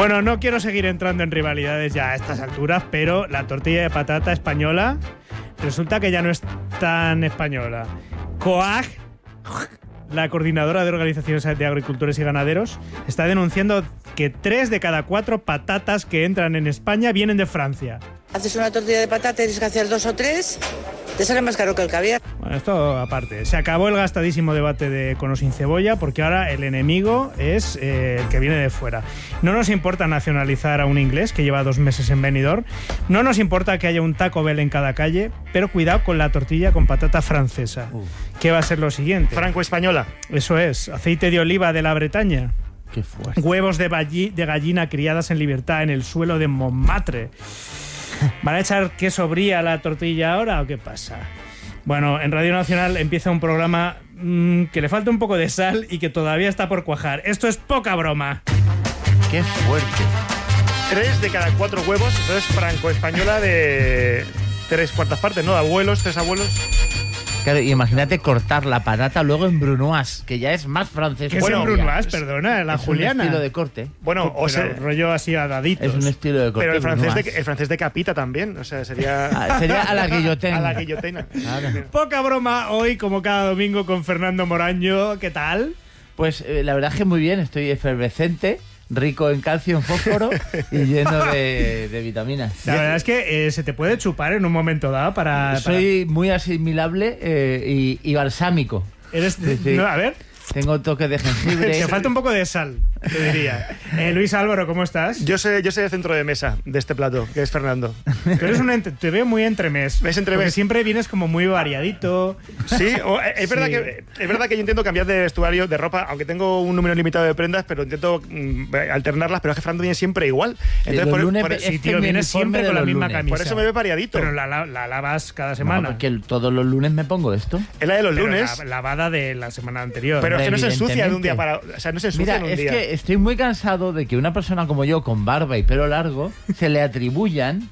Bueno, no quiero seguir entrando en rivalidades ya a estas alturas, pero la tortilla de patata española resulta que ya no es tan española. COAG, la coordinadora de organizaciones de agricultores y ganaderos, está denunciando que 3 de cada 4 patatas que entran en España vienen de Francia. Haces una tortilla de patata, tienes que hacer 2 o 3, te sale más caro que el caviar. Bueno, esto aparte. Se acabó el gastadísimo debate de con o sin cebolla, porque ahora el enemigo es el que viene de fuera. No nos importa nacionalizar a un inglés que lleva 2 meses en Benidorm. No nos importa que haya un Taco Bell en cada calle, pero cuidado con la tortilla con patata francesa. ¿Qué va a ser lo siguiente? Franco-española. Eso es. Aceite de oliva de la Bretaña. Qué fuerte. Huevos de gallina criadas en libertad en el suelo de Montmartre. ¿Van a echar queso brie a la tortilla ahora o qué pasa? Bueno, en Radio Nacional empieza un programa que le falta un poco de sal y que todavía está por cuajar. Esto es poca broma. Qué fuerte. 3 de cada 4 huevos, entonces franco-española de 3/4 partes, ¿no? Abuelos, 3 abuelos. Claro, imagínate cortar la patata luego en brunoise, que ya es más francés. ¿Qué es en brunoise? Perdona, la juliana. Es un estilo de corte. Bueno, o sea, rollo así a daditos. Es un estilo de corte. Pero el francés decapita también, o sea, sería a la guillotina. A la guillotina. Claro. Poca broma hoy, como cada domingo, con Fernando Moraño. ¿Qué tal? Pues la verdad es que muy bien, estoy efervescente, rico en calcio, en fósforo y lleno de vitaminas. La verdad es que se te puede chupar en un momento dado para... Soy muy asimilable y balsámico. ¿Eres? Sí. No, a ver. Tengo toques de jengibre. Te falta un poco de sal, te diría. Luis Álvaro, ¿cómo estás? Yo soy el centro de mesa de este plato, que es Fernando. Tú eres te veo muy entremés. ¿Ves entremés? Porque siempre vienes como muy variadito. Sí, es verdad que yo intento cambiar de vestuario, de ropa, aunque tengo un número limitado de prendas, pero intento alternarlas, pero es que Fernando viene siempre igual. Entonces, vienes siempre con la misma camisa. Por eso me ve variadito. Pero la lavas cada semana. No, porque todos los lunes me pongo esto. Es la de los lunes. La lavada de la semana anterior. Pero es que no se ensucia de un día para... O sea, no se ensucia en un día. Mira, es que estoy muy cansado de que una persona como yo, con barba y pelo largo, se le atribuyan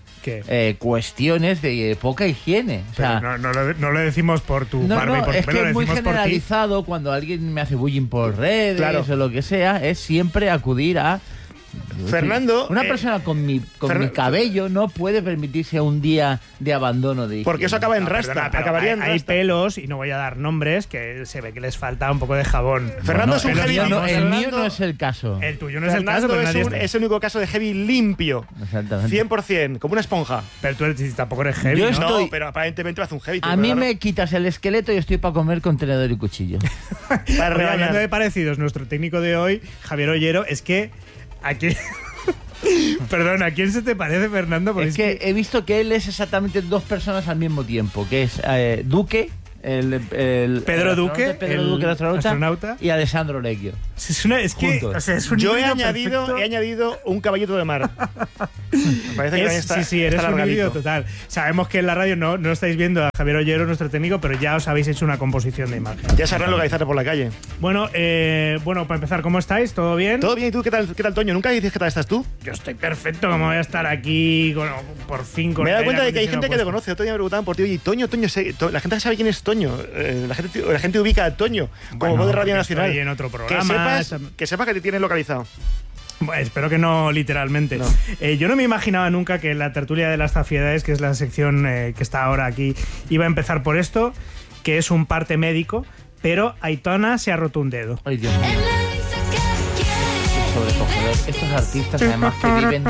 cuestiones de poca higiene. O sea, no lo decimos por tu barba y por tu pelo, que es muy decimos generalizado cuando alguien me hace bullying por redes o lo que sea, es siempre acudir a... Fernando, una persona con mi cabello no puede permitirse un día de abandono de higiene. Porque eso acaba en rasta. Acabaría en rasta. Hay pelos, y no voy a dar nombres, que se ve que les falta un poco de jabón. Fernando es un heavy. El mío no es el caso. El tuyo no es el caso, pero es el único caso de heavy limpio. Exactamente. 100%, como una esponja. Pero tú tampoco eres heavy, No, pero aparentemente hace un heavy. A mí me quitas el esqueleto y estoy para comer con tenedor y cuchillo. Hablando de parecidos, nuestro técnico de hoy, Javier Ollero, es que aquí... Perdón, ¿a quién se te parece, Fernando? Porque es que he visto que él es exactamente 2 personas al mismo tiempo, que es Duque, Pedro Duque, el astronauta, y Alessandro Lecchio. Yo he añadido un caballito de mar. Me parece que eres un híbrido total. Sabemos que en la radio no estáis viendo a Javier Ollero, nuestro técnico, pero ya os habéis hecho una composición de imagen. Ya sabrán localizarte por la calle. Bueno, para empezar, ¿cómo estáis? ¿Todo bien? Todo bien, ¿y tú qué tal, Toño? ¿Nunca dices qué tal estás tú? Yo estoy perfecto, como voy a estar aquí por fin con... Me he dado cuenta de que hay gente que te conoce. Otro día me preguntaban por ti, oye, Toño, la gente sabe quién es Toño. La gente ubica a Toño como voz de Radio Nacional. Estoy en otro programa. Que sepas que te tienes localizado. Bueno, espero que no literalmente. No. Yo no me imaginaba nunca que la tertulia de las zafiedades, que es la sección que está ahora aquí, iba a empezar por esto, que es un parte médico, pero Aitana se ha roto un dedo. Ay, Dios mío. Estos artistas además que viven...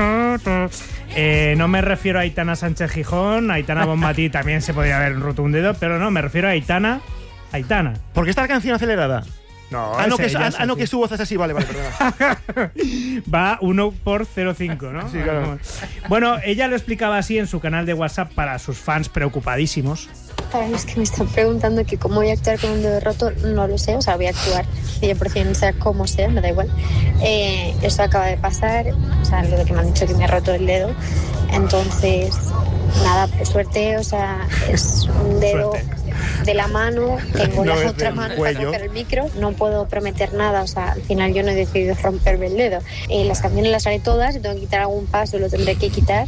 No me refiero a Aitana Sánchez Gijón, Aitana Bonmatí también se podría haber roto un dedo, pero no, me refiero a Aitana. ¿Por qué está la canción acelerada? No, que su voz es así, vale, perdona. Va 1/05, ¿no? Sí, claro. Bueno, ella lo explicaba así en su canal de WhatsApp para sus fans preocupadísimos. Para los que me están preguntando que cómo voy a actuar con un dedo roto, no lo sé, o sea, voy a actuar 100%, sea como sea, me da igual. Esto acaba de pasar, o sea, lo de que me han dicho que me ha roto el dedo, entonces, nada, por suerte, o sea, es un dedo de la mano, tengo la otra mano para tocar el micro, no puedo prometer nada, o sea, al final yo no he decidido romperme el dedo. Las canciones las haré todas, si tengo que quitar algún paso lo tendré que quitar,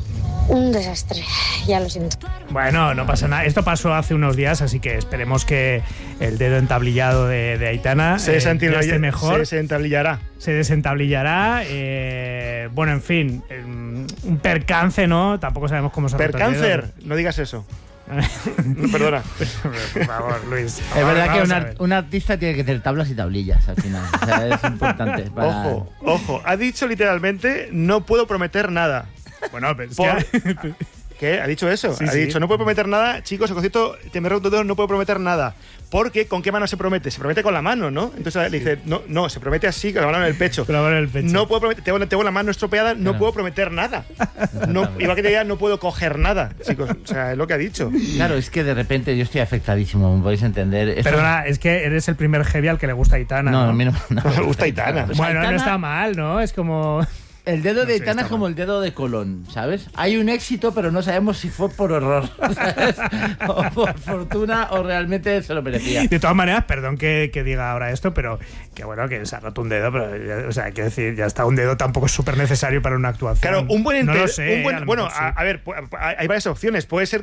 Un desastre, ya lo siento. Bueno, no pasa nada. Esto pasó hace unos días, así que esperemos que el dedo entablillado de Aitana se esté mejor. Se desentablillará. Se desentablillará. Bueno, en fin, un percance, ¿no? Tampoco sabemos cómo se ha roto el dedo. Percáncer, no digas eso. No, perdona. Por favor, Luis. Es verdad que un artista tiene que tener tablas y tablillas al final. O sea, es importante. Ojo. Ha dicho literalmente, no puedo prometer nada. Bueno, pero ¿Qué? ¿Ha dicho eso? Sí, ha dicho, no puedo prometer nada. Chicos, el concierto te me he roto dedo, no puedo prometer nada. Porque, ¿con qué mano se promete? Se promete con la mano, ¿no? Entonces le dice, no, se promete así, con la mano en el pecho. Con la mano en el pecho. No puedo prometer, tengo la mano estropeada, no puedo prometer nada. Igual que te diga, no puedo coger nada, chicos. O sea, es lo que ha dicho. Claro, es que de repente yo estoy afectadísimo, me podéis entender. Perdona, es que eres el primer heavy al que le gusta Aitana. No, a mí no me gusta Aitana. Bueno, Aitana no está mal, ¿no? Es como... El dedo de Aitana es como el dedo de Colón, ¿sabes? Hay un éxito, pero no sabemos si fue por error, ¿sabes? O por fortuna o realmente se lo merecía. De todas maneras, perdón que diga ahora esto, pero que bueno, que se ha roto un dedo, pero o sea, hay que decir, ya está, un dedo tampoco es súper necesario para una actuación. Claro, un buen no lo sé, bueno, sí. a ver, hay varias opciones. Puede ser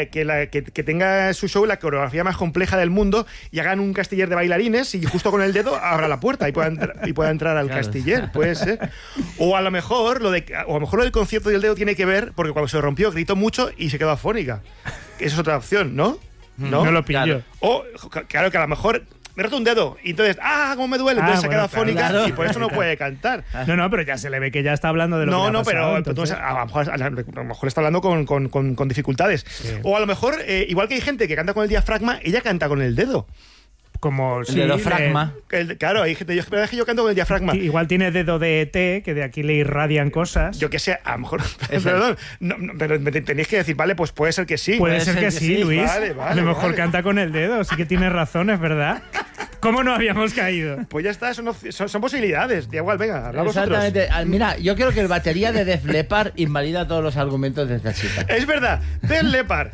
que tenga su show la coreografía más compleja del mundo y hagan un castiller de bailarines y justo con el dedo abra la puerta y pueda entrar al castiller, puede ser. O a lo mejor lo del concierto del dedo tiene que ver porque cuando se rompió gritó mucho y se quedó afónica. Esa es otra opción, ¿no? No lo pillo. Claro. O, claro, que a lo mejor me he roto un dedo y entonces, cómo me duele, entonces se queda afónica y por eso no puede cantar. No, pero ya se le ve que ya está hablando de lo que le ha pasado, entonces, a lo mejor está hablando con dificultades. Sí. O a lo mejor, igual que hay gente que canta con el diafragma, ella canta con el dedo. Como el diafragma. Claro, hay gente. Yo canto con el diafragma. Igual tiene dedo de ET, que de aquí le irradian cosas. Yo que sé, a lo mejor. Perdón, pero me tenéis que decir, vale, pues puede ser que sí. Puede ser que sí, Luis. Vale, a lo mejor canta con el dedo, sí que tienes razones, ¿verdad? ¿Cómo no habíamos caído? Pues ya está, son posibilidades. Da igual, venga, hablamos vosotros. Exactamente. Mira, yo creo que el batería de Def Leppard invalida todos los argumentos de esta chica. Es verdad, Def Leppard.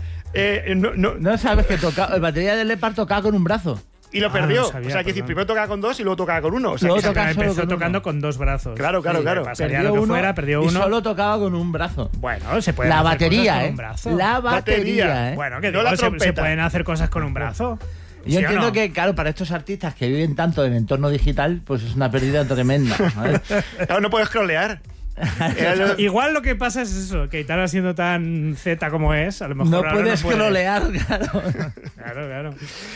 No sabes que el batería de Def Leppard tocaba con un brazo. Y lo perdió. No sabía, o sea, que primero tocaba con dos y luego tocaba con uno. O sea, empezó tocando con dos brazos. Claro. Perdió uno. Y solo tocaba con un brazo. Bueno, se puede hacer batería, cosas con un brazo. La batería, Bueno, que no se pueden hacer cosas con un brazo. Yo entiendo que, claro, para estos artistas que viven tanto en entorno digital, pues es una pérdida tremenda. Claro, no puedes scrollear. Igual lo que pasa es eso, que Aitana siendo tan Z como es, a lo mejor no puedes scrollear, claro.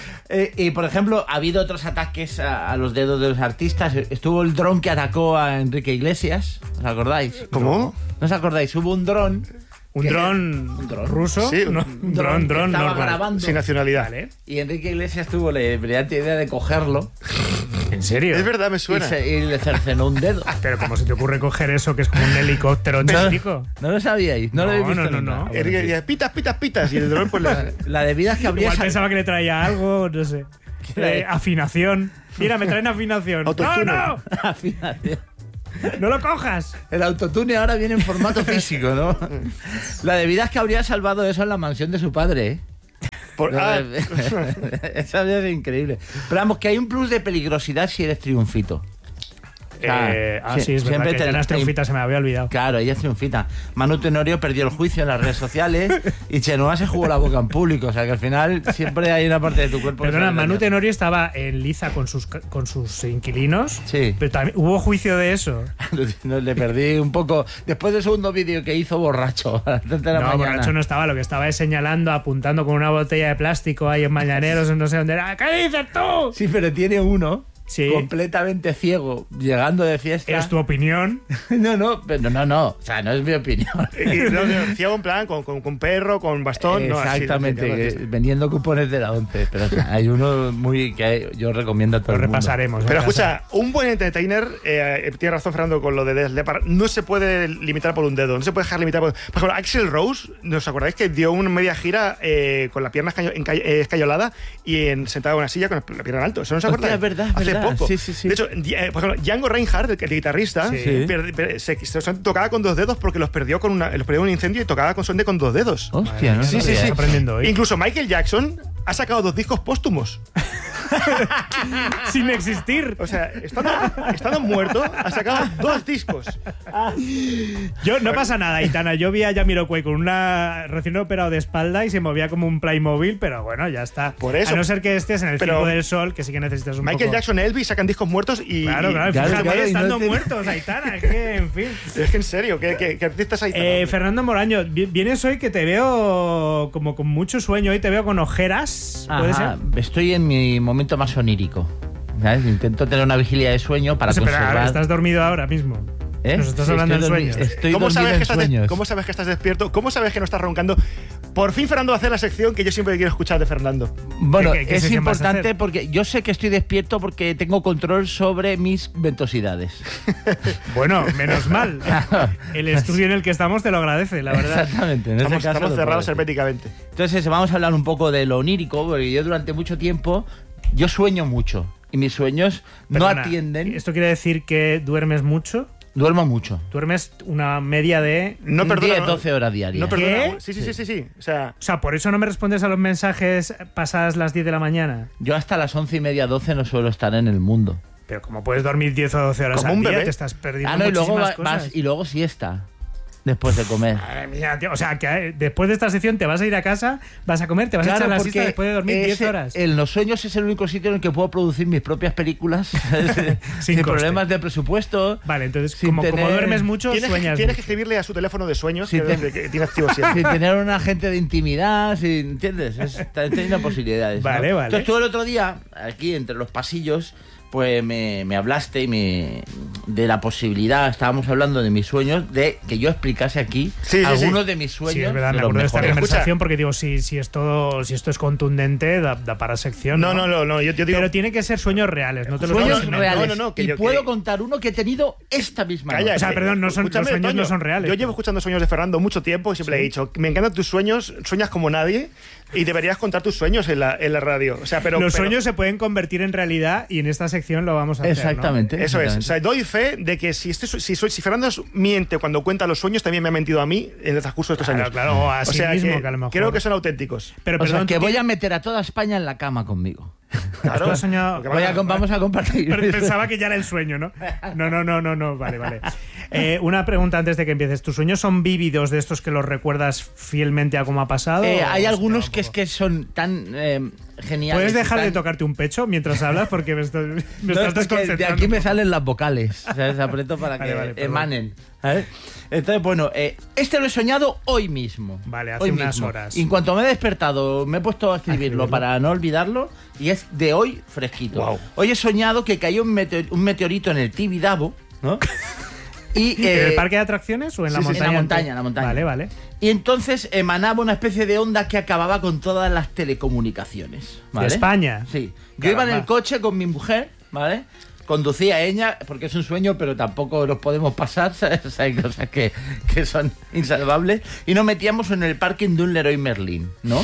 Y por ejemplo, ha habido otros ataques a los dedos de los artistas. Estuvo el dron que atacó a Enrique Iglesias, ¿os acordáis? ¿Cómo? ¿No os acordáis? Hubo un dron. ¿Un dron ruso? Sí, un dron estaba grabando. Sin nacionalidad. Vale. Y Enrique Iglesias tuvo la brillante idea de cogerlo. ¿En serio? Es verdad, me suena. Y le cercenó un dedo. Pero ¿cómo se te ocurre coger eso que es como un helicóptero chico? ¿No lo sabíais? ¿No lo habéis visto? No. Enrique decía, pitas. Y el dron pues la debida es que habría... Igual pensaba que le traía algo, no sé. Afinación. Mira, me traen afinación. ¡No! Afinación. ¡No lo cojas! El autotune ahora viene en formato físico, ¿no? La debida es que habría salvado eso en la mansión de su padre, ¿eh? Eso habría sido increíble. Pero vamos, que hay un plus de peligrosidad si eres triunfito. Sí, es verdad que Aitana es triunfita, se me había olvidado. Claro, ella es triunfita. Manu Tenorio perdió el juicio en las redes sociales y Chenoa se jugó la boca en público. O sea que al final siempre hay una parte de tu cuerpo. Perdona, Manu Tenorio estaba en liza con sus inquilinos. Sí. Pero también hubo juicio de eso. Le perdí un poco. Después del segundo vídeo que hizo borracho a las 3 de la mañana. Borracho no estaba, lo que estaba es señalando, apuntando con una botella de plástico ahí en Mañaneros, no sé dónde era. ¿Qué dices tú? Sí, pero tiene uno. Sí. Completamente ciego, llegando de fiesta. ¿Es tu opinión? No. O sea, no es mi opinión. Ciego en plan, con perro, con bastón. Exactamente, vendiendo cupones de la 11. Pero o sea, hay uno que yo recomiendo a todo el mundo. Lo repasaremos. Pero escucha, un buen entertainer, tiene razón Fernando con lo de Def Leppard, no se puede limitar por un dedo, no se puede dejar limitar por ejemplo, Axl Rose, ¿os acordáis que dio una media gira con la pierna escayolada y sentado en una silla con la pierna en alto? ¿Eso no se acuerda? Es verdad, Hace poco. Sí. De hecho, por ejemplo, Django Reinhardt, el guitarrista, se tocaba con 2 dedos porque los perdió en un incendio y tocaba solamente con 2 dedos. Hostia, ¿no? Sí. Aprendiendo hoy. Incluso Michael Jackson ha sacado 2 discos póstumos. Sin existir. O sea, estando muerto, ha sacado 2 discos. No pasa nada, Aitana. Yo vi a Jamiroquai con una recién operado de espalda y se movía como un Playmobil, pero bueno, ya está. Por eso. A no ser que estés en el Circo del Sol, que sí que necesitas un Michael poco... Jackson, Elvis sacan discos muertos y... Claro, claro, estando y no te- muertos, Aitana. Es que, en fin. Es que en serio, ¿qué artistas hay? Fernando Moraño, vienes hoy que te veo como con mucho sueño. Hoy te veo con ojeras. ¿Puede Ajá, ser? estoy en mi momento más onírico. ¿Sabes? Intento tener una vigilia de sueño para Espera, conservar... ¿estás dormido ahora mismo? ¿Eh? Nos estás Sí, hablando en estoy sueños. Estoy ¿Cómo dormido sabes, en que estás sueños. ¿Cómo sabes que estás despierto? ¿Cómo sabes que no estás roncando? Por fin Fernando va a hacer la sección que yo siempre quiero escuchar de Fernando. Bueno, ¿Qué es sección vas a importante hacer? porque yo sé que estoy despierto porque tengo control sobre mis ventosidades. Bueno, menos mal. El estudio en el que estamos te lo agradece, la verdad. Exactamente. En ese caso Estamos lo cerrados puedo decir. herméticamente. Entonces vamos a hablar un poco de lo onírico, porque yo durante mucho tiempo, yo sueño mucho y mis sueños Perdona, no atienden. ¿Esto quiere decir que duermes mucho? Duermo mucho. Duermes una media de... No, perdona. 10, 12 horas diarias. No, perdona. ¿Qué? Sí. O sea, O sea, por eso no me respondes a los mensajes pasadas las 10 de la mañana. Yo hasta las 11:30, 12 no suelo estar en el mundo. Pero como puedes dormir 10 o 12 horas Como al un día, bebé. te estás perdiendo Y luego muchísimas cosas. vas y luego siesta. Después de comer. Madre mía, tío. O sea, que después de esta sección te vas a ir a casa, vas a comer, te vas a echar la siesta después de dormir 10 horas. En los sueños es el único sitio en el que puedo producir mis propias películas sin coste. problemas de presupuesto. Vale, entonces, sin como tener- duermes mucho, sueñas tienes que mucho. escribirle a su teléfono de sueños, Sí, que tiene activo siempre. Sin tener un agente de intimidad, sin, ¿entiendes? Tiene posibilidades. ¿no? Vale, vale. Entonces tú el otro día, aquí entre los pasillos, pues me hablaste de la posibilidad, estábamos hablando de mis sueños, de que yo explicase aquí Sí, algunos de mis sueños. Sí, es verdad, de me los acuerdo de esta mejores. conversación porque digo, si esto es contundente, da para sección. No, yo digo... Pero tiene que ser sueños reales, no te los Sueños puedes inventar. reales. No, que y yo- puedo que- contar uno que he tenido esta misma Calla, noche. O sea, perdón, no son- los escúchame, sueños no Toño, son reales. Yo llevo escuchando sueños de Fernando mucho tiempo y siempre he dicho, me encantan tus sueños, sueñas como nadie y deberías contar tus sueños en la radio. O sea, pero Los sueños se pueden convertir en realidad y en esta sección lo vamos a hacer. ¿no? Exactamente. Eso es. O sea, doy fe de que si Fernando miente cuando cuenta los sueños, también me ha mentido a mí en el transcurso de estos Claro, años. claro, o a O sí sea, mismo, que a lo mejor. creo que son auténticos. Pero O sea, perdón, que ¿tú voy qué- a meter a toda España en la cama conmigo. Claro. ¿Tú has soñado? Porque Vamos a compartir. Pero pensaba que ya era el sueño, ¿no? No, vale. Una pregunta antes de que empieces. ¿Tus sueños son vívidos de estos que los recuerdas fielmente a cómo ha pasado? Hay ¿O algunos se que queda un es que son tan geniales. ¿Puedes dejar y de tan- tocarte un pecho mientras hablas? Porque me estás No, estás es que desconcentrando. de aquí me salen las vocales. O sea, aprieto para Vale, que vale, perdón. emanen. ¿Sabes? Entonces, bueno, este lo he soñado hoy mismo. Vale, hace Hoy unas mismo. horas. Y en cuanto me he despertado, me he puesto a escribirlo para no olvidarlo. Y es de hoy fresquito. Guau. Hoy he soñado que cayó un meteorito en el Tibidabo, ¿no? Y, ¿En el parque de atracciones o en la sí, sí, montaña? en la montaña. Vale. Y entonces emanaba una especie de onda que acababa con todas las telecomunicaciones. ¿vale? ¿De España? Sí. Yo iba en Caramba. el coche con mi mujer, ¿vale? Conducía ella, porque es un sueño, pero tampoco los podemos pasar, ¿sabes? O sea, hay cosas que son insalvables. Y nos metíamos en el parking de un Leroy Merlin, ¿no?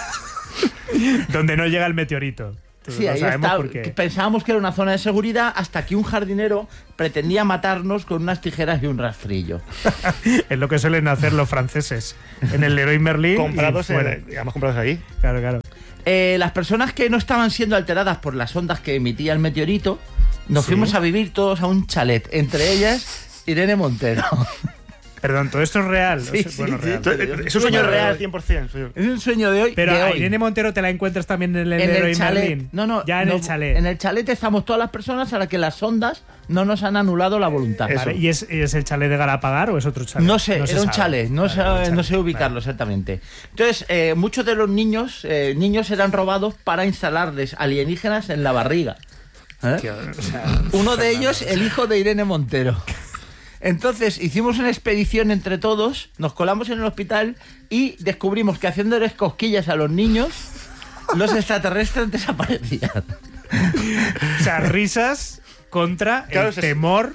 Donde no llega el meteorito. Sí, Lo ahí sabemos está. porque- Pensábamos que era una zona de seguridad hasta que un jardinero pretendía matarnos con unas tijeras y un rastrillo. Es lo que suelen hacer los franceses. En el Leroy Merlin. Comprados, y fuera. además comprados ahí. Claro. Las personas que no estaban siendo alteradas por las ondas que emitía el meteorito, nos fuimos a vivir todos a un chalet, entre ellas Irene Montero. Perdón, todo esto es real. Sí, Bueno, sí, real. Es un sueño real, 100%. Es un sueño de hoy. Pero de a hoy. Irene Montero te la encuentras también en el En Leroy el chalet. Merlin. No, Ya en no, el chalet. En el chalet estamos todas las personas a las que las ondas no nos han anulado la voluntad. Eso. Vale, ¿y es el chalet de Galapagar o es otro chalet? No sé, se era un sabe. chalet, no, Vale, sé, era un chalet. no sé ubicarlo exactamente. Entonces, muchos de los niños eran robados para instalarles alienígenas en la barriga. ¿Eh? Tío, o sea, Uno de ellos, el hijo de Irene Montero. Entonces hicimos una expedición entre todos, nos colamos en el hospital y descubrimos que haciéndoles cosquillas a los niños, los extraterrestres desaparecían. o sea, risas contra Claro, el se- temor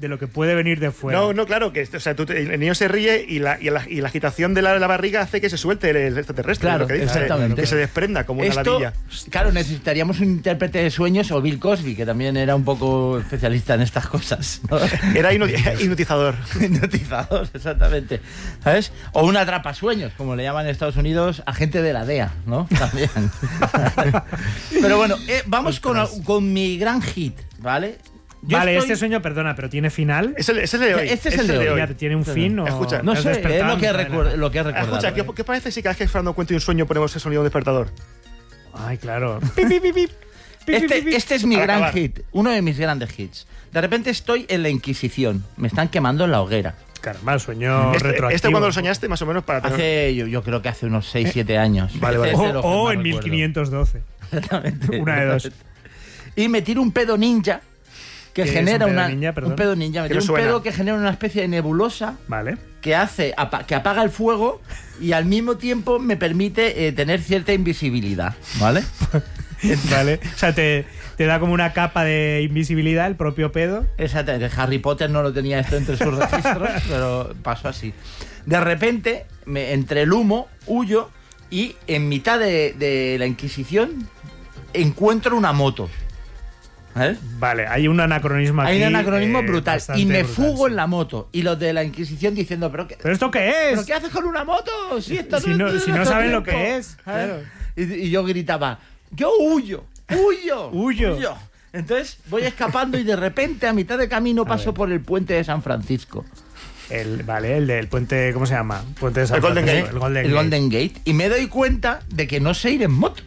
de lo que puede venir de fuera. No, claro, que o sea, el niño se ríe y la agitación de la barriga hace que se suelte el extraterrestre. Claro, lo que dice, exactamente. que se desprenda como una ladilla. Claro, necesitaríamos un intérprete de sueños o Bill Cosby, que también era un poco especialista en estas cosas, ¿no? Era hipnotizador. Hipnotizador, exactamente. ¿Sabes? O un atrapasueños, como le llaman en Estados Unidos, agente de la DEA, ¿no? También. Pero bueno, vamos con mi gran hit, ¿vale? Este sueño, perdona, pero ¿tiene final? Es el de hoy. Este es el de hoy. Ya, ¿tiene un fin o...? Escucha, no sé, es lo que he recordado. Escucha, ¿qué parece si cada vez que Fernando cuenta un sueño ponemos el sonido de un despertador? Ay, claro. Este es mi gran hit, uno de mis grandes hits. De repente estoy en la Inquisición, me están quemando en la hoguera. Caramba, sueño retroactivo. ¿Este cuando lo soñaste, más o menos? Yo creo que hace unos 6-7 años. Vale. O en 1512. Exactamente. Una de dos. Y me tiro un pedo ninja que genera un pedo ninja. Me tiro un pedo que genera una especie de nebulosa. Vale. Que apaga el fuego y al mismo tiempo me permite tener cierta invisibilidad, ¿vale? Vale. O sea, te da como una capa de invisibilidad el propio pedo. Exactamente. Harry Potter no lo tenía esto entre sus registros, pero pasó así. De repente, entre el humo, huyo y en mitad de la Inquisición encuentro una moto. ¿Eh? Vale, hay un anacronismo aquí. Hay un anacronismo brutal. Y me fugo sí. en la moto. Y los de la Inquisición diciendo, ¿pero esto qué es? ¿Pero qué haces con una moto? Si no saben lo que es. Claro. Y yo gritaba, yo huyo. Entonces voy escapando y de repente a mitad de camino paso por el puente de San Francisco. El del puente, ¿cómo se llama? Puente de San Golden Francisco. Gate. El Golden Gate. Y me doy cuenta de que no sé ir en moto.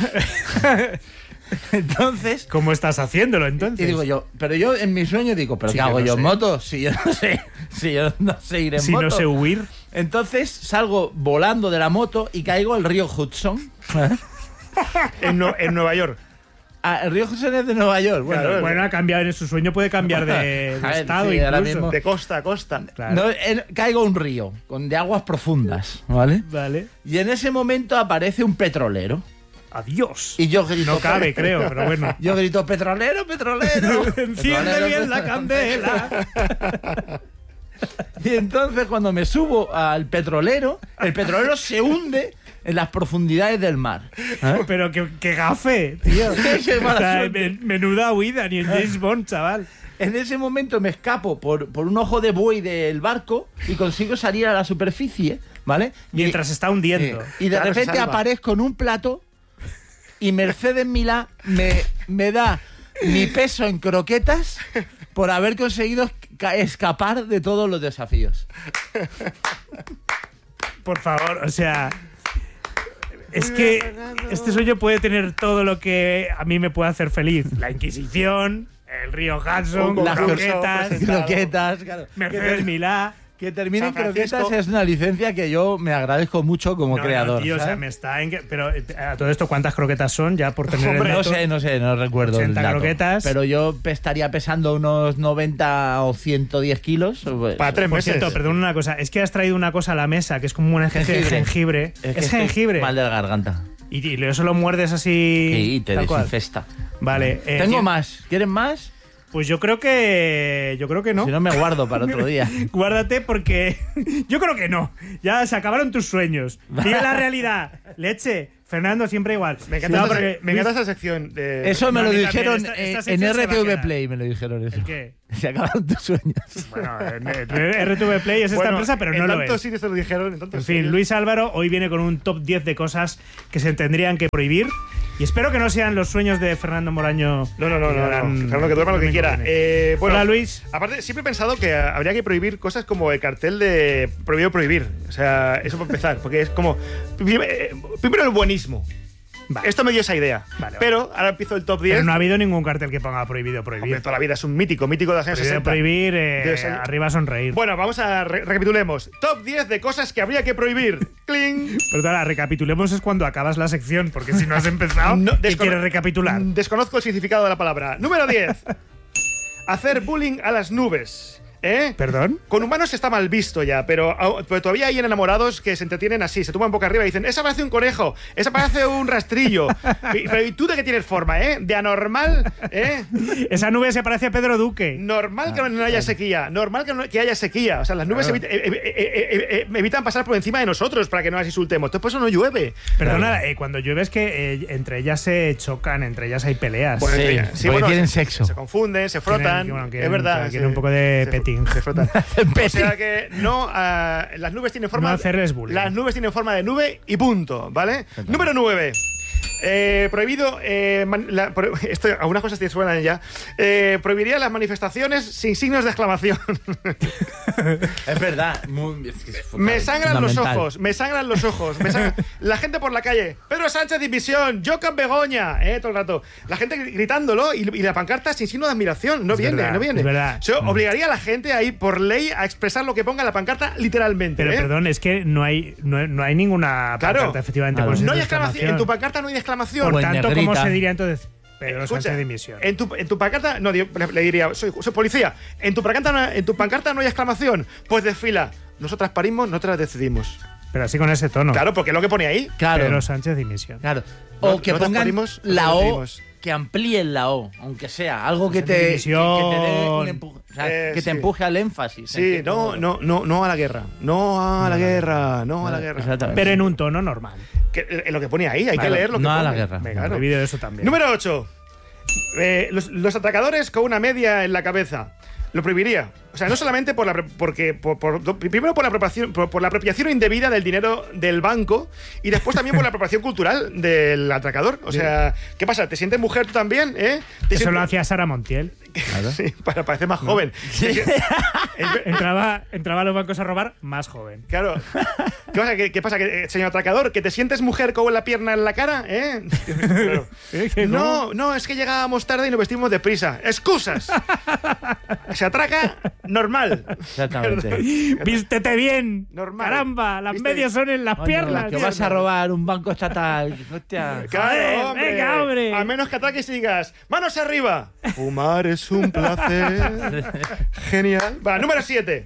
Entonces, ¿cómo estás haciéndolo entonces? Y digo pero yo en mi sueño digo, ¿pero qué hago yo en moto? Si yo no sé ir en moto. Si no sé huir. Entonces salgo volando de la moto y caigo al río Hudson. en Nueva York. El río Hudson es de Nueva York. Bueno, ha cambiado en su sueño, puede cambiar de estado incluso. De costa a costa. Claro. No, caigo a un río de aguas profundas, ¿vale? Vale. Y en ese momento aparece un petrolero. ¡Adiós! Y yo grito... No cabe, creo, pero bueno. Yo grito, ¡petrolero! ¡Enciende bien la candela! Y entonces cuando me subo al petrolero, el petrolero se hunde en las profundidades del mar. Pero qué gafe, tío. O sea, menuda huida, ni en James Bond, chaval. En ese momento me escapo por un ojo de buey del barco y consigo salir a la superficie, ¿vale? Mientras está hundiendo. Y de repente aparezco en un plato y Mercedes Milá me da mi peso en croquetas por haber conseguido escapar de todos los desafíos. Por favor, o sea... Es que este sueño puede tener todo lo que a mí me puede hacer feliz. La Inquisición, el río Hudson, las croquetas, claro. Mercedes Milá. Que termine en croquetas es una licencia que yo me agradezco mucho como creador. Tío, o sea, me está pero a todo esto, ¿cuántas croquetas son? Ya por tener Hombre, el dato. No recuerdo 80 el dato. croquetas. Pero yo estaría pesando unos 90 o 110 kilos. Para 3 meses. Por cierto, perdón una cosa. Es que has traído una cosa a la mesa que es como una especie de jengibre. Es jengibre. Mal de la garganta. Y eso lo muerdes así. Y te desinfesta. Vale. Tengo más. ¿Quieren más? Pues yo creo que no. Si no, me guardo para otro día. Guárdate porque yo creo que no. Ya se acabaron tus sueños. Vive la realidad. Leche. Fernando, siempre igual. Me encanta esa sección. Eso me lo dijeron esta en RTV Play. Me lo dijeron eso. ¿El qué? Se acabaron tus sueños. Bueno, RTV Play es esta empresa, pero no lo es. En tantos sitios se lo dijeron. En fin, Luis Álvaro hoy viene con un top 10 de cosas que se tendrían que prohibir. Y espero que no sean los sueños de Fernando Moraño. No. Fernando, que duerma lo que quiera. Bueno, hola, Luis. Aparte, siempre he pensado que habría que prohibir cosas como el cartel de prohibido prohibir. O sea, eso para empezar. Porque es como... Primero el buenismo. Vale. Esto me dio esa idea. Vale. Pero ahora empiezo el top 10. Pero no ha habido ningún cartel que ponga prohibido prohibir. Hombre, toda la vida es un mítico de los años 60. Prohibir, arriba sonreír. Bueno, vamos a recapitulemos. Top 10 de cosas que habría que prohibir. ¡Cling! Perdona, recapitulemos es cuando acabas la sección, porque si no has empezado, ¿qué quieres recapitular? Desconozco el significado de la palabra. Número 10. Hacer bullying a las nubes. ¿Perdón? Con humanos está mal visto ya, pero todavía hay enamorados que se entretienen así, se toman boca arriba y dicen, esa parece un conejo, esa parece un rastrillo. Pero ¿y tú de qué tienes forma, de anormal, Esa nube se parece a Pedro Duque. Normal que no haya sequía, normal que haya sequía. O sea, las nubes evitan pasar por encima de nosotros para que no las insultemos. Entonces, por eso no llueve. Perdona, cuando llueve es que entre ellas se chocan, entre ellas hay peleas. Bueno, porque tienen sexo. Se confunden, se frotan. Es verdad. Tiene un poco de petting. Se frotan. O sea que no, las nubes tienen forma. No hacerles bullying. Las nubes tienen forma de nube y punto, ¿vale? Número 9. Prohibido. Algunas cosas te suenan ya. Prohibiría las manifestaciones sin signos de exclamación. Es verdad. Me sangran los ojos. La gente por la calle. Pedro Sánchez Dimisión. Jocan Begoña. Todo el rato. La gente gritándolo y la pancarta sin signo de admiración. No viene. Es verdad. Yo obligaría a la gente ahí por ley a expresar lo que ponga la pancarta literalmente. Pero perdón, es que no hay ninguna pancarta efectivamente. Claro. Con No hay exclamación. En tu pancarta no hay exclamación. Por tanto, negrita. ¿cómo se diría entonces? Pedro Escucha, Sánchez Dimisión. En tu pancarta, no, le diría, soy policía. En tu pancarta no hay exclamación. Pues desfila. Nosotras parimos, nosotras decidimos. Pero así con ese tono. Claro, porque es lo que pone ahí. Claro. Pedro Sánchez Dimisión. Claro. O No- que nosotras pongan parimos, la nosotras O, decidimos. que amplíen la O, aunque sea algo que Pues en te división. dé un empuje, o sea, que Sí. te empuje al énfasis. Sí, no a la guerra. No a la guerra. No a la guerra. Exactamente. Pero en un tono normal. Es lo que pone ahí, hay que Vale, leer lo que no a pone. la guerra. Venga, Claro. prohibido eso también. Número 8. Los atracadores con una media en la cabeza. Lo prohibiría. O sea, no solamente primero por la apropiación indebida del dinero del banco y después también por la apropiación cultural del atracador. O sea, ¿qué pasa? ¿Te sientes mujer tú también? Eso lo hacía Sara Montiel. Sí, para parecer más joven. Entraba a los bancos a robar más joven. Claro. ¿Qué pasa? Señor atracador, ¿que te sientes mujer con la pierna en la cara? Claro. No, es que llegábamos tarde y nos vestimos deprisa. ¡Excusas! Se atraca normal. Exactamente. ¡Vístete bien! Normal. ¡Caramba! Las Viste- medias son en las Coño, piernas. que vas a robar un banco estatal. Hostia. Claro, hombre. venga, hombre. A menos que atraques y digas, ¡manos arriba! Fumar es un placer. Genial. Va, número 7.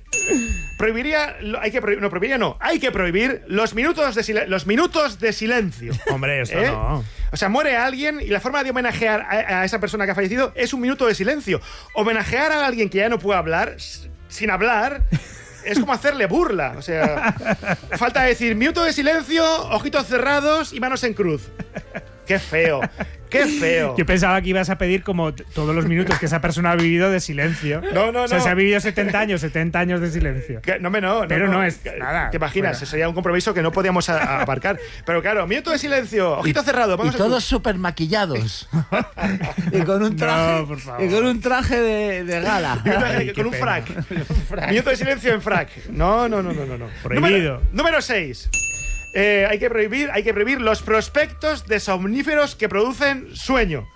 Hay que prohibir los minutos de silencio. Hombre, eso ¿Eh? no. O sea, muere alguien y la forma de homenajear a esa persona que ha fallecido es un minuto de silencio. Homenajear a alguien que ya no puede hablar, sin hablar, es como hacerle burla. O sea, falta decir minuto de silencio, ojitos cerrados y manos en cruz. ¡Qué feo! ¡Qué feo! Yo pensaba que ibas a pedir como todos los minutos que esa persona ha vivido de silencio. No. O sea, se ha vivido 70 años de silencio. No. Pero no es nada. ¿Te imaginas? Fuera. Sería un compromiso que no podíamos aparcar. Pero claro, minuto de silencio, ojito cerrado. Y Vamos a todos súper maquillados. y con un traje, No, por favor. y con un traje de gala. Ay, con un qué frac. pena. Minuto de silencio en frac. No. Prohibido. Número 6. Hay que prohibir los prospectos de somníferos que producen sueño.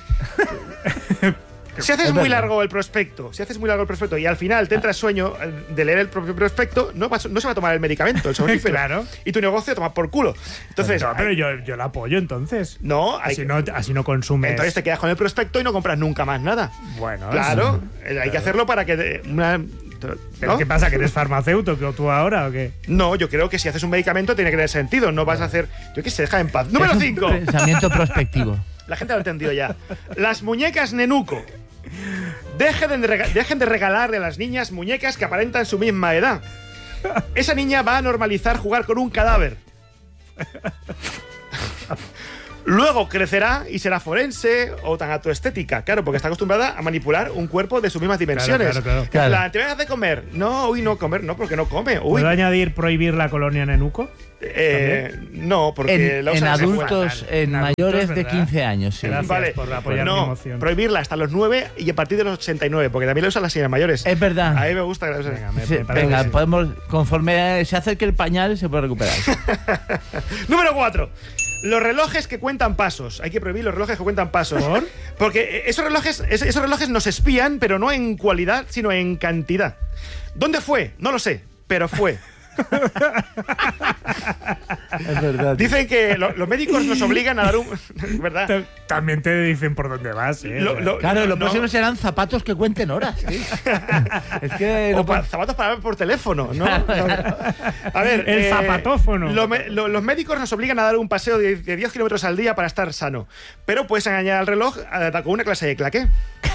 Si haces muy largo el prospecto y al final te entra sueño de leer el propio prospecto, no se va a tomar el medicamento, el somnífero. Claro. Y tu negocio toma por culo. Entonces, No, pero yo la apoyo entonces. no, Así no consumes. entonces te quedas con el prospecto y no compras nunca más nada. Bueno, Claro, hay que hacerlo para que... ¿Pero ¿no? qué pasa? ¿Que eres farmacéutico tú ahora o qué? No, yo creo que si haces un medicamento tiene que tener sentido. No vas a hacer... Yo qué sé, deja en paz. Número Es un 5. Pensamiento prospectivo. La gente lo ha entendido ya. Las muñecas Nenuco. Dejen de regalarle a las niñas muñecas que aparentan su misma edad. Esa niña va a normalizar jugar con un cadáver. Luego crecerá y será forense o tanatoestética, claro, porque está acostumbrada a manipular un cuerpo de sus mismas dimensiones. Claro. ¿Te vas de comer? No, uy, no comer, no, porque no come. Uy, ¿Puedo añadir prohibir la colonia Nenuco? no, porque la En usan de adultos, fuera. en mayores de ¿verdad? 15 años, sí. Gracias Vale, por apoyar mi no, emoción. prohibirla hasta los 9 y a partir de los 89, porque también la usan las señoras mayores. Es verdad. A mí me gusta que la usen. Venga, me Sí, parece venga, que sí. podemos, conforme se acerque el pañal, se puede recuperar. Número 4. Los relojes que cuentan pasos. Hay que prohibir los relojes que cuentan pasos. ¿Por? Porque esos relojes nos espían, pero no en cualidad, sino en cantidad. ¿Dónde fue? No lo sé, pero fue. Es verdad. Dicen que los médicos nos obligan a dar un... ¿Verdad? También te dicen por dónde vas, ¿eh? Claro, lo no. próximo serán zapatos que cuenten horas. ¿Sí? Es que O no pa- zapatos para hablar por teléfono, ¿no? A ver, El zapatófono. Los médicos nos obligan a dar un paseo de 10 kilómetros al día para estar sano. Pero puedes engañar al reloj con una clase de claqué,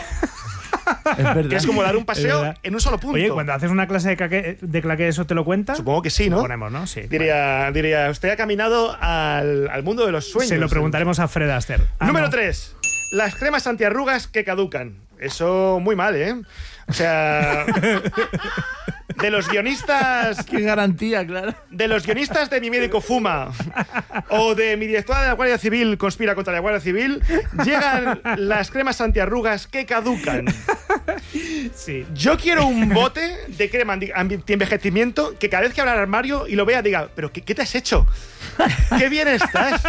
es verdad. que es como dar un Es paseo verdad. en un solo punto. Oye, cuando haces una clase de claqué, ¿eso te lo cuenta? Supongo que sí, Lo ¿no? ponemos, ¿no? Sí. Diría, usted ha caminado al mundo de los sueños. Se lo preguntaremos a Fred Astaire. Número no. 3. Las cremas antiarrugas que caducan. Eso muy mal, ¿eh? O sea, de los guionistas... Qué garantía, claro. De los guionistas de Mi médico fuma o de Mi directora de la Guardia Civil conspira contra la Guardia Civil, llegan las cremas antiarrugas que caducan. Sí. Yo quiero un bote de crema anti-envejecimiento que cada vez que abra el armario y lo vea diga, ¿pero qué te has hecho? ¡Qué bien estás!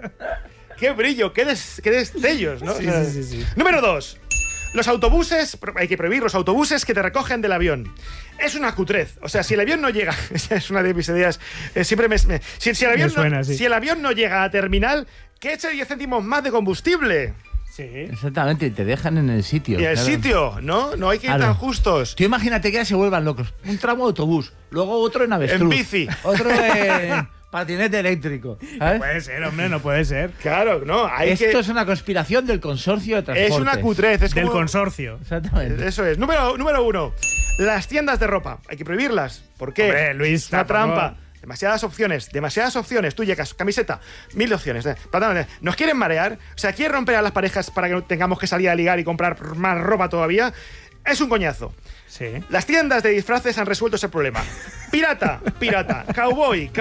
¡Qué brillo! ¡Qué destellos! ¿no? Sí. Número 2. Los autobuses, hay que prohibir los autobuses que te recogen del avión. Es una cutrez. O sea, si el avión no llega, esa es una de mis ideas, siempre si el avión Me suena, no, sí. si el avión no llega a terminal, que eche 10 céntimos más de combustible. Sí. Exactamente, y te dejan en el sitio. Y el claro. sitio, ¿no? No hay que ir Claro. tan justos. Tú imagínate que ya se vuelvan locos. Un tramo de autobús, luego otro en avestruz. En bici. Otro en patinete eléctrico. ¿sabes? Puede ser, hombre, no puede ser. Claro, no, hay Esto que... es una conspiración del consorcio de transporte. Es una cutrez, es Del como... consorcio. Exactamente. Eso es. Número 1. Las tiendas de ropa. Hay que prohibirlas. ¿Por qué? Hombre, Luis, Es una tampoco- trampa. Demasiadas opciones. Tú llegas, camiseta, 1000 opciones. Pantalones. ¿Nos quieren marear? O sea, ¿quieren romper a las parejas para que no tengamos que salir a ligar y comprar más ropa todavía? Es un coñazo. Sí. Las tiendas de disfraces han resuelto ese problema. Pirata, cowboy,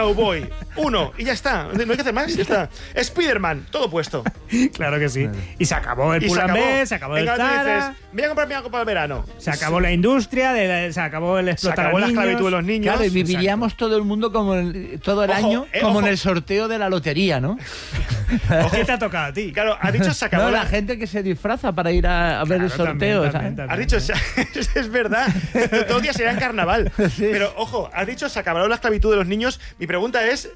uno, y ya está. No hay que hacer más, ya está. Spiderman, todo puesto. Claro que sí. Y se acabó el Y se acabó. Pull&Bear, se acabó el Venga, tú Zara, dices, voy a comprarme algo para el verano. se acabó la industria, se acabó el Se explotar acabó a la niños. esclavitud de los niños. Claro, y viviríamos todo el mundo como todo el Ojo, año como ojo. en el sorteo de la lotería, ¿no? ¿Qué te ha tocado a ti? Claro, has dicho se acabó No, la... la gente que se disfraza para ir a ver el Claro, sorteo. también, ¿sabes? Has dicho, es verdad, todos los días sería en carnaval. Pero ojo, has dicho se acabó la esclavitud de los niños. Mi pregunta es,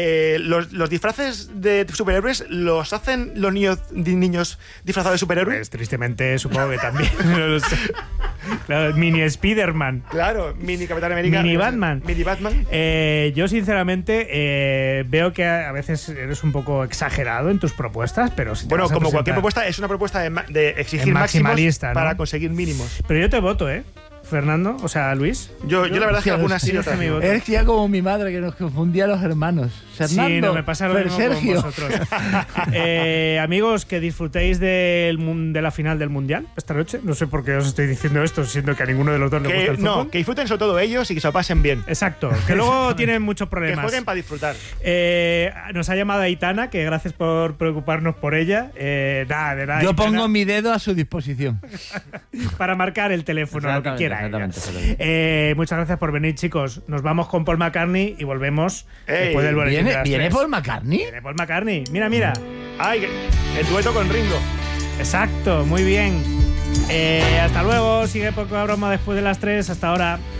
¿los disfraces de superhéroes los hacen los niños disfrazados de superhéroes? Pues tristemente supongo que también. No lo sé. Claro, mini Spiderman. Claro, mini Capitán América. Mini Batman. Mini Batman. Yo sinceramente veo que a veces eres un poco exagerado en tus propuestas, pero si te Bueno, vas a como cualquier presentar- propuesta, es una propuesta de exigir En máximos maximalista, ¿no? para conseguir mínimos. Pero yo te voto, Fernando, o sea, Luis. Yo la verdad es que algunas sí, sí, otras mi no. voto. Eres ya como mi madre que nos confundía a los hermanos. Fernando, Sí, no me pasa lo Fer mismo con Sergio. vosotros. Amigos, que disfrutéis de la final del Mundial esta noche. No sé por qué os estoy diciendo esto, siendo que a ninguno de los dos le gusta el fútbol. No, que disfruten sobre todo ellos y que se lo pasen bien. Exacto, que luego tienen muchos Que problemas. jueguen para disfrutar. Nos ha llamado Aitana, que gracias por preocuparnos por ella. Nada, de nada. Yo Aitana, pongo mi dedo a su disposición. para marcar el teléfono, lo que Exactamente, quiera. ella. exactamente. Muchas gracias por venir, chicos. Nos vamos con Paul McCartney y volvemos Ey, después del boletín de las ¿Viene 3. Paul McCartney? Viene Paul McCartney. Mira. Ay, el dueto con Ringo. Exacto, muy bien. Hasta luego. Sigue Poca Broma después de las 3. Hasta ahora.